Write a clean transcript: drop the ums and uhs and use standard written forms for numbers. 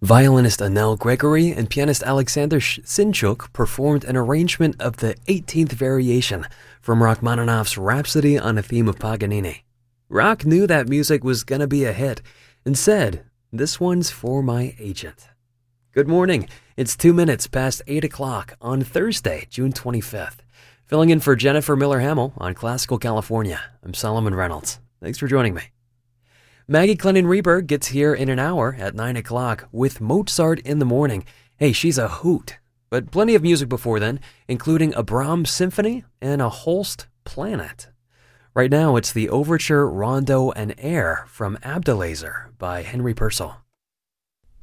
Violinist Anel Gregory and pianist Alexander Sinchuk performed an arrangement of the 18th variation from Rachmaninoff's Rhapsody on a Theme of Paganini. Rach knew that music was gonna be a hit and said, "This one's for my agent." Good morning. It's 2 minutes past 8 o'clock on Thursday, June 25th. Filling in for Jennifer Miller-Hamill on Classical California. I'm Solomon Reynolds. Thanks for joining me. Maggie Clennon-Reberg gets here in an hour at 9 o'clock with Mozart in the Morning. Hey, she's a hoot. But plenty of music before then, including a Brahms Symphony and a Holst Planet. Right now, it's the Overture, Rondo, and Air from Abdelazer by Henry Purcell.